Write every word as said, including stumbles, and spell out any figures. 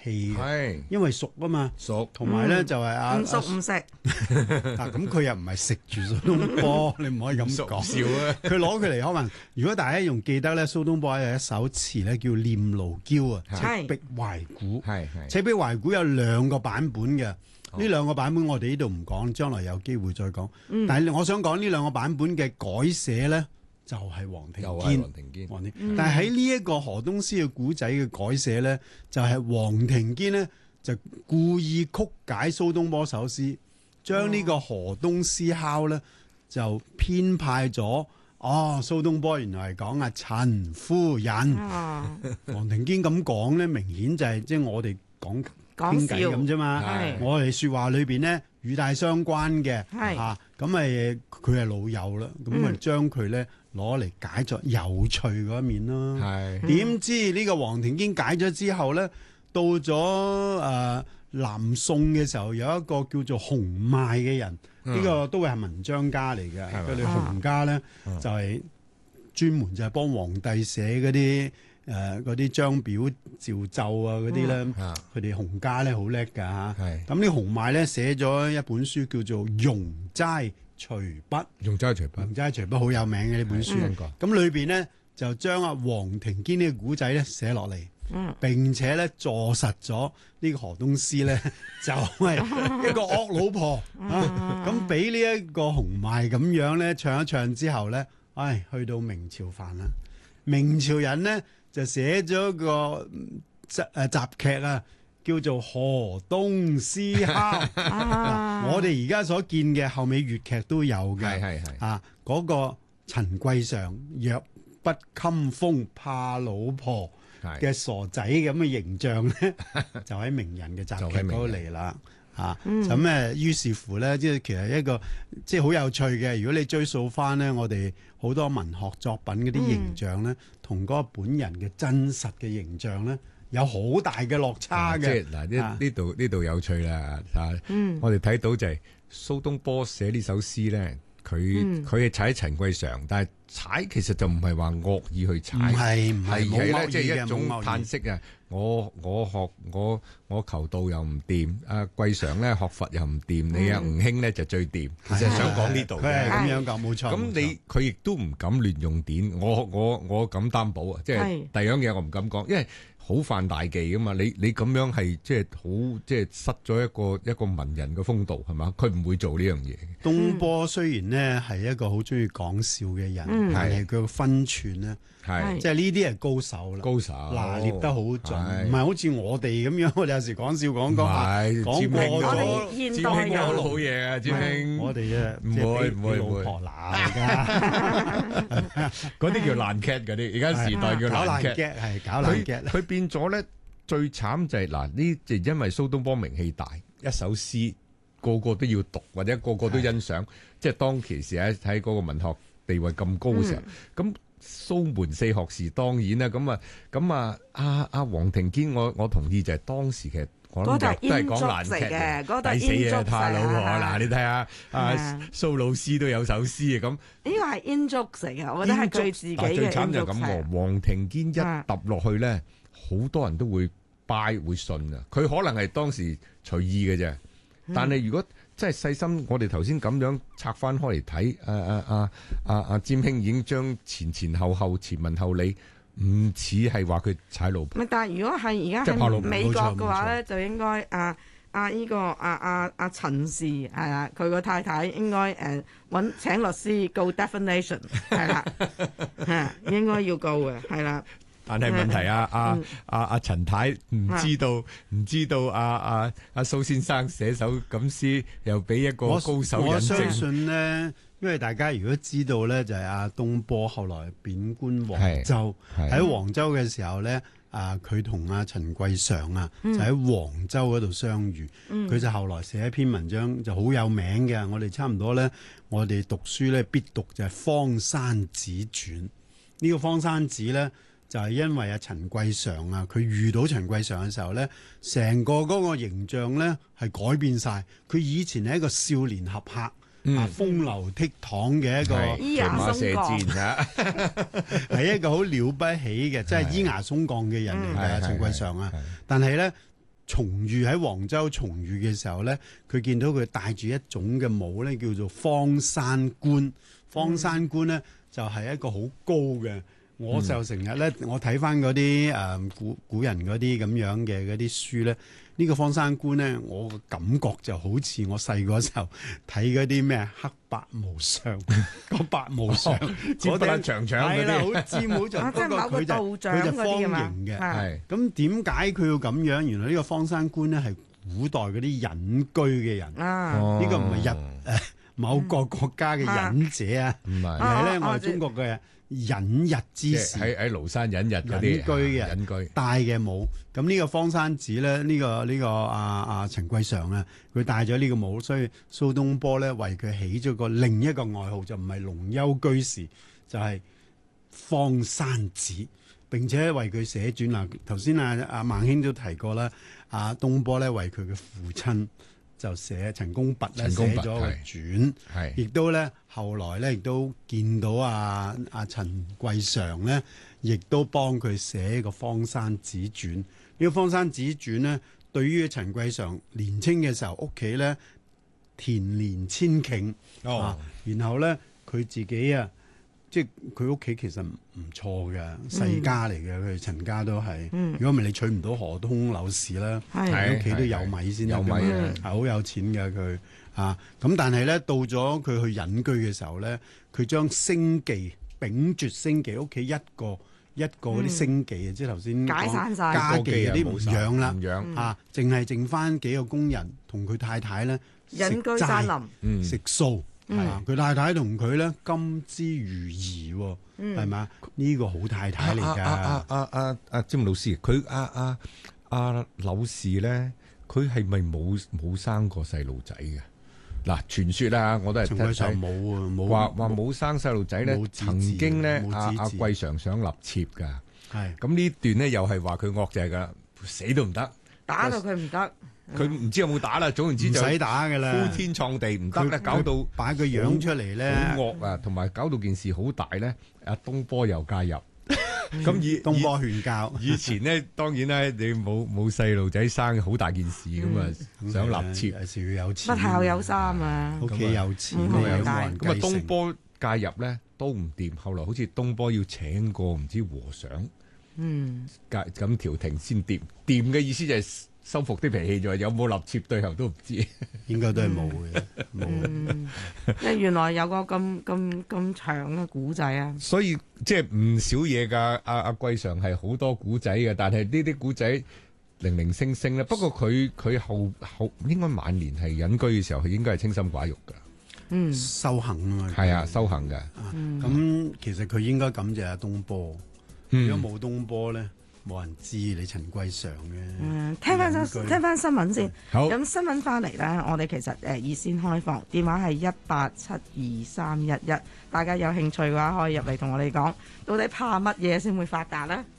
氣嘅， 係因為熟啊嘛， 熟， 同埋咧就係啊唔熟唔食， 啊咁佢又唔係食住蘇東坡，你唔可以咁熟講。 笑啊！ 佢攞佢嚟可能，如果大家仲記得咧，蘇東坡有一首詞咧叫《念奴嬌》啊， 係赤壁懷古。 係係赤壁懷古有兩個版本嘅，呢兩個版本我哋呢度唔講，將來有機會再講。 嗯但係我想講呢兩個版本嘅改寫咧，就係黃庭又係堅。 黃庭堅， 黃庭， 嗯但係喺呢一個河東獅嘅古仔嘅改寫咧，就係、黃庭堅咧就故意曲解蘇東坡首詩，將呢個河東獅吼咧就編派咗。哦，蘇東坡原來係講阿陳夫人， 啊， 黃庭堅咁講咧，明顯就係即係我哋講講傾偈笑咁啫嘛。 係我哋説話裏邊咧語帶相關嘅， 係嚇咁咪佢係老友啦，咁咪嗯將佢咧攞嚟解作有趣嗰一面咯。 係點知呢個黃庭堅解咗之後咧，到咗誒、呃南宋嘅時候，有一個叫做洪邁嘅人，呢、 嗯個都係文章家嚟嘅。 係咪佢哋洪家咧、 嗯就係專門就係幫皇帝寫嗰啲誒嗰啲章表詔奏啊嗰啲咧， 啊佢哋洪家咧好叻㗎嚇。 係咁呢洪邁咧寫咗一本書叫做《容齋隨筆》， 用齋隨筆 《容齋隨筆》好有名嘅呢本書。 聽過， 咁裏邊咧就將阿黃庭堅呢個古仔咧寫落嚟， 嗯並且咧坐實咗呢個河東獅咧就係一個惡老婆啊！咁俾呢一個洪邁咁樣咧唱一唱之後咧，唉，去到明朝範啦。明朝人咧就寫咗個集誒雜劇啊，叫做《河東獅吼》。 啊， 我哋而家所見嘅後尾粵劇都有嘅。 係係係啊，嗰、個陳桂常若不襟風怕老婆係嘅傻仔咁嘅形象咧，就喺名人嘅雜劇嗰度嚟啦。啊，咁誒，於是乎咧，即係其實一個即係好有趣嘅。如果你追溯翻咧，我哋好多文學作品嗰啲形象咧，同嗰、個本人嘅真實嘅形象咧，有好大嘅落差嘅。 即係嗱呢呢度呢度有趣啦啊！ 嗯我哋睇到就係蘇東坡寫呢首詩咧，佢嗯佢係踩陳桂常，但係踩其實就唔係話惡意去踩， 唔係唔係係冇係咧即惡意嘅係一種冇惡意嘆息啊！我我學我我求道又唔掂，阿桂常咧學佛又唔掂，你阿吳兄咧就最掂。其實想講呢度佢係嘅。 咁樣講，冇錯。 咁冇錯你佢亦都唔敢亂用典，我我我敢擔保啊！即係係第二樣嘢我唔敢講，因為好犯大忌噶嘛。你你咁樣係即係好即係失咗一個一個文人嘅風度係嘛？佢唔會做呢樣嘢。 東坡雖然咧係一個好中意講笑嘅人， 嗯但係佢嘅分寸咧， 係即係呢啲係高手啦， 高手拿捏得好準， 係唔係好似我哋咁樣。我哋有時講笑講講下， 係講過我咗哋，現代人占兄好嘢啊！占兄， 我哋啊， 唔即係俾會唔會唔會俾老婆鬧㗎， 嗰啲叫爛 cat 嗰啲，而家時代叫爛搞爛 cat。 嘅係搞爛佢嘅。 佢變咗咧，最慘就係嗱呢，就因為蘇東坡名氣大，一首詩個個都要讀，或者個個都欣賞，即係當其時喺喺嗰個文學地位咁高嘅時候，咁、蘇門四學士當然啦，咁啊咁啊阿阿黃庭堅，我我同意就係當時其實我諗嗰度係就都係講爛劇煙燭嚟嘅嗰度係抵死啊！ 煙燭怕老婆嚟啊嗱，你睇下啊阿蘇老師都有首詩啊咁。 呢個係 in jokes 嚟嘅，我覺得係佢自己嘅但最慘 in 就係 jokes 咁係喎，黃庭堅一啊揼落去咧，好多人都會拜會信啊！佢可能係當時隨意嘅啫，但係如果真係細心，我哋頭先咁樣拆翻開嚟睇，啊啊啊啊啊占兄已經將前前後後前文後理，唔似係話佢踩老婆。 咪但係如果係而家即係怕老婆喺美國嘅話冇錯咧，就應該啊啊呢個啊啊啊陳氏係啦，佢個太太應該誒揾請律師告 defamation 係啦，係應該要告嘅係啦。 但係問題啊，阿阿阿陳太唔知道，唔知道阿阿阿蘇先生寫首咁詩，又俾一個我高手引我相證。 信咧，因為大家如果知道咧，就係阿東坡後來貶官黃州， 係喺黃州嘅時候咧，啊佢同阿陳桂常啊，就喺黃州嗰度相遇。佢就後來寫一篇文章就好有名嘅，我哋差唔多咧，我哋讀書咧必讀就係《方山子傳》。呢個方山子咧。就係因為阿陳桂常啊，佢遇到陳桂常嘅時候咧，成個嗰個形象咧係改變晒。佢以前係一個少年俠客， 嗯啊風流倜儻嘅一個， 係咿牙騎馬射鬆降箭啊！ 係一個好了不起嘅，即係咿牙鬆降嘅人嚟係係嘅陳桂常啊係。 但係咧， 重遇喺黃州重遇嘅時候咧，佢見到佢戴住一種嘅帽咧，叫做方山官。方山官咧就係一個好高嘅。我就成日咧，我睇翻嗰啲誒古古人嗰啲咁樣嘅嗰啲書咧，呢、這個方山官咧，我個感覺就好似我細個時候睇嗰啲咩黑白無常，個白無常， 尖不甩長長嗰係啦， 啲， 好尖好長，不過佢就佢就方形嘅。 係咁點解佢要咁樣？原來呢個方山官咧係古代嗰啲隱居嘅人，呢、 啊個唔係日誒、呃、某個國家嘅隱者啊， 唔係而係咧啊我哋中國嘅隱日之即士。 係喺喺廬山隱日嗰啲隱居嘅隱居。 戴嘅帽，咁呢個方山子咧，呢、個呢、個阿阿陳桂常啊，佢戴咗呢個帽，所以蘇東坡咧為佢起咗個另一個外號，就唔係龍丘居士，就係、方山子。並且為佢寫傳啦。頭先阿阿孟兄都提過啦，阿、東坡咧為佢嘅父親就寫陳公拔咧寫咗個傳， 係亦都咧後來咧亦都見到阿阿陳桂常咧，亦都幫佢寫個方山子傳。呢、個方山子傳咧，對於陳桂常年青嘅時候屋企咧田連千頃， 哦啊，然後咧佢自己啊。即係佢屋企其實唔錯嘅世家嚟嘅，佢哋陳家都係。如果唔係你娶唔到河東柳氏啦， 係佢屋企都有米先得㗎嘛， 有米啊係好有錢嘅佢啊。咁但係咧到咗佢去隱居嘅時候咧，佢將星記秉絕星記屋企一個一個嗰啲星記啊，即係頭先解散晒家記嗰啲唔養啦唔，養啊，淨係剩翻幾個工人同佢太太咧隱居山林， 嗯食素。係啊，佢太太同佢咧甘之如飴喎，係咪啊？呢個好太太嚟㗎。 啊啊啊啊啊！詹老師，佢啊啊啊柳氏咧，佢係咪冇冇生過細路仔嘅？嗱，傳說啊，我都係陳桂常睇冇啊，冇話話冇生細路仔咧冇，子曾經咧冇子阿阿嗣桂常想立妾㗎。 係咁呢段咧又係話佢惡就係㗎，死都唔得。 打到佢唔得。 佢唔知有冇打啦，總言之唔就使打㗎啦。 呼天創地唔得咧， 佢搞到擺個樣出嚟咧， 好惡啊，同埋搞到件事好大咧。阿東坡又介入，咁以東坡勸教。 以以前咧，當然咧，你冇冇細路仔生，好大件事咁啊，想立妾。 有時要有錢， 乜孝有三啊？ 屋企有錢嗯啊，有嗯冇人咁啊， 繼承東坡介入咧都唔掂，後來好似東坡要請個唔知和尚嗯， 介咁調停先掂。掂嘅意思就係收復啲脾氣，就係有冇立妾對後都唔知。 應該都係冇嘅，冇嘅。 嗯，即係原來有個咁咁咁長嘅古仔啊！ 所以即係唔少嘢㗎。阿阿桂常係好多古仔嘅，但係呢啲古仔零零星星咧。不過佢佢後後應該晚年係隱居嘅時候，佢應該係清心寡欲㗎。 嗯， 修行啊嘛。 係啊，修行㗎。 咁其實佢應該感謝阿東坡。 嗯如果冇東坡咧，冇人知你陳桂常嘅。 嗯，聽翻隱居新聽翻新聞先。 好咁新聞翻嚟咧，我哋其實誒熱線開放，電話係一八七二三一一，大家有興趣嘅話可以入嚟同我哋講，到底怕乜嘢先會發達咧？